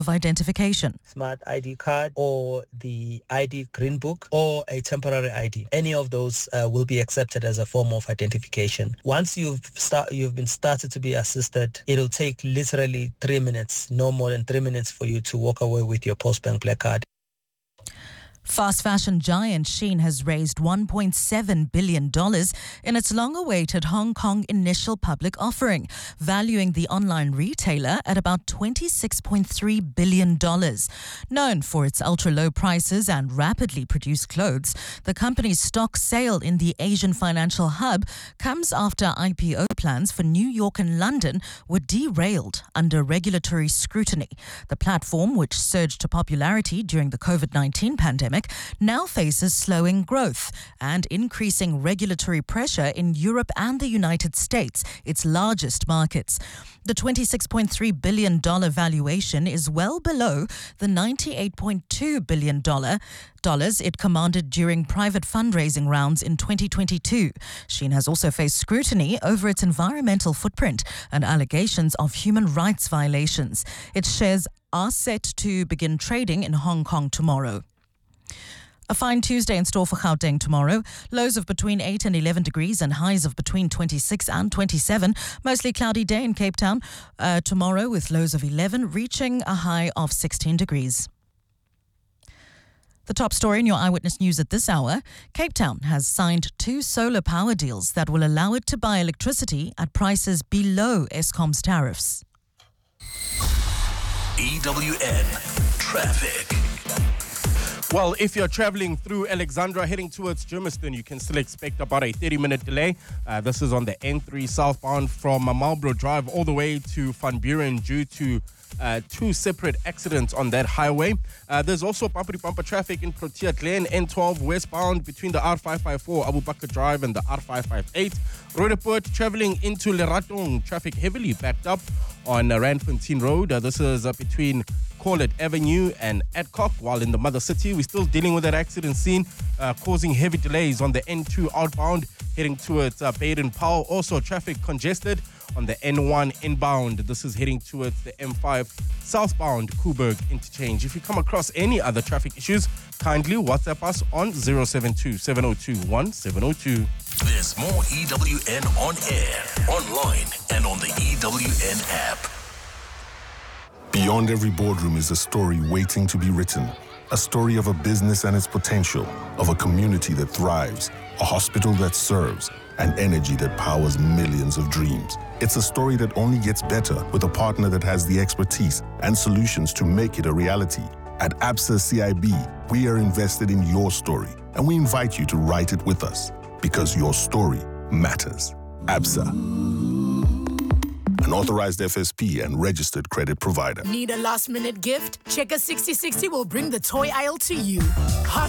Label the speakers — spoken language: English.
Speaker 1: of identification.
Speaker 2: Smart ID card or the ID green book or a temporary ID. Any of those will be accepted as a form of identification. Once you've been started to be assisted, it'll take literally 3 minutes, no more than 3 minutes for you to walk away with your Postbank Black Card.
Speaker 1: Fast fashion giant Shein has raised $1.7 billion in its long-awaited Hong Kong initial public offering, valuing the online retailer at about $26.3 billion. Known for its ultra-low prices and rapidly produced clothes, the company's stock sale in the Asian financial hub comes after IPO plans for New York and London were derailed under regulatory scrutiny. The platform, which surged to popularity during the COVID-19 pandemic, now faces slowing growth and increasing regulatory pressure in Europe and the United States, its largest markets. The $26.3 billion valuation is well below the $98.2 billion it commanded during private fundraising rounds in 2022. Shein has also faced scrutiny over its environmental footprint and allegations of human rights violations. Its shares are set to begin trading in Hong Kong tomorrow. A fine Tuesday in store for Gauteng tomorrow. Lows of between 8 and 11 degrees and highs of between 26 and 27. Mostly cloudy day in Cape Town tomorrow with lows of 11 reaching a high of 16 degrees. The top story in your Eyewitness News at this hour. Cape Town has signed 2 solar power deals that will allow it to buy electricity at prices below Eskom's tariffs.
Speaker 3: EWN Traffic.
Speaker 4: Well, if you're traveling through Alexandra heading towards Germiston, you can still expect about a 30-minute delay. This is on the N3 southbound from Marlborough Drive all the way to Van Buren due to 2 separate accidents on that highway. There's also bumper-to-bumper traffic in Protea Glen, N12 westbound between the R554 Abu Bakr Drive and the R558. Roodepoort traveling into Leratong, traffic heavily backed up on Randfontein Road. This is between Corlett Avenue and Adcock, while in the Mother City, we're still dealing with that accident scene causing heavy delays on the N2 outbound heading towards Baden-Powell. Also traffic congested on the N1 inbound. This is heading towards the M5 southbound Koeberg interchange. If you come across any other traffic issues, kindly WhatsApp us on 072-702-1702.
Speaker 3: There's more EWN on air, online, and on the EWN app.
Speaker 5: Beyond every boardroom is a story waiting to be written. A story of a business and its potential, of a community that thrives, a hospital that serves, and energy that powers millions of dreams. It's a story that only gets better with a partner that has the expertise and solutions to make it a reality. At Absa CIB, we are invested in your story, and we invite you to write it with us, because your story matters. Absa, an authorized FSP and registered credit provider.
Speaker 6: Need a last-minute gift? Checker 6060 will bring the toy aisle to you. Hot